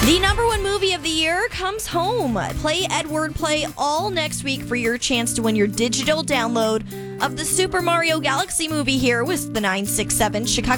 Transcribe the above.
The number one movie of the year comes home. Play Edward Play all next week for your chance to win your digital download of the Super Mario Galaxy movie here with the 967 Chicago